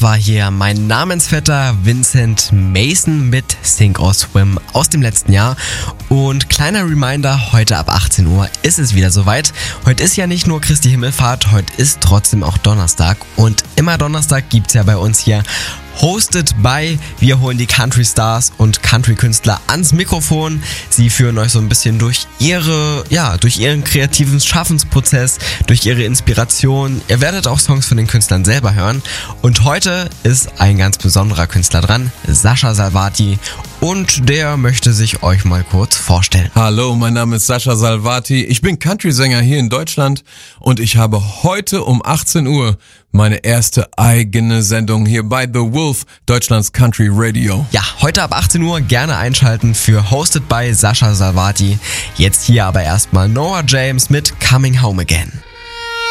Das war hier mein Namensvetter Vincent Mason mit Sink or Swim aus dem letzten Jahr. Und kleiner Reminder, heute ab 18 Uhr ist es wieder soweit. Heute ist ja nicht nur Christi Himmelfahrt, heute ist trotzdem auch Donnerstag. Und immer Donnerstag gibt's ja bei uns hier Hosted by, wir holen die Country Stars und Country Künstler ans Mikrofon. Sie führen euch so ein bisschen durch ihren kreativen Schaffensprozess, durch ihre Inspiration. Ihr werdet auch Songs von den Künstlern selber hören. Und heute ist ein ganz besonderer Künstler dran, Sascha Salvati. Und der möchte sich euch mal kurz vorstellen. Hallo, mein Name ist Sascha Salvati. Ich bin Country-Sänger hier in Deutschland und ich habe heute um 18 Uhr meine erste eigene Sendung hier bei The Wolf, Deutschlands Country Radio. Ja, heute ab 18 Uhr gerne einschalten für Hosted by Sascha Salvati. Jetzt hier aber erstmal Noah James mit Coming Home Again.